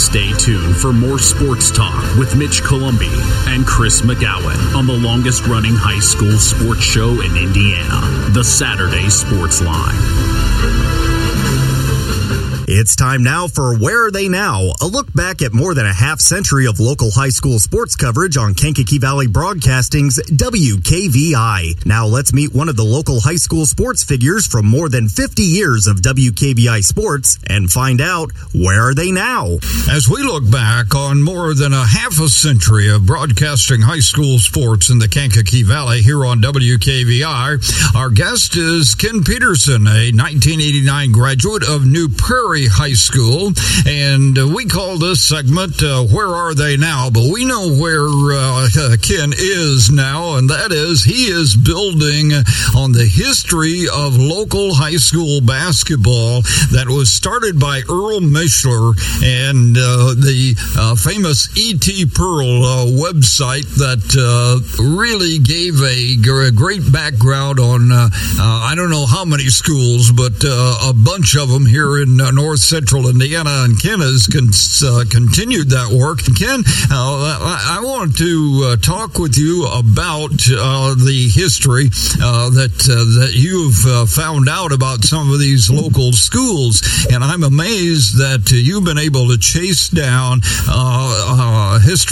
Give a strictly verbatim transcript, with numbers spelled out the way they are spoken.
Stay tuned for more sports talk with Mitch Columbi and Chris McGowan on the longest-running high school sports show in Indiana, the Saturday Sports Line. It's time now for Where Are They Now? A look back at more than a half century of local high school sports coverage on Kankakee Valley Broadcasting's W K V I. Now let's meet one of the local high school sports figures from more than fifty years of W K V I sports and find out where are they now? As we look back on more than a half a century of broadcasting high school sports in the Kankakee Valley here on W K V I, our guest is Ken Peterson, a nineteen eighty-nine graduate of New Prairie High School, and uh, we call this segment uh, Where Are They Now? But we know where uh, Ken is now, and that is he is building on the history of local high school basketball that was started by Earl Mishler and uh, the uh, famous E T Pearl uh, website that uh, really gave a g- great background on uh, uh, I don't know how many schools, but uh, a bunch of them here in uh, North Central Indiana, and Ken has con- uh, continued that work. Ken, uh, I-, I want to uh, talk with you about uh, the history uh, that uh, that you've uh, found out about some of these local schools, and I'm amazed that uh, you've been able to chase down uh, uh, history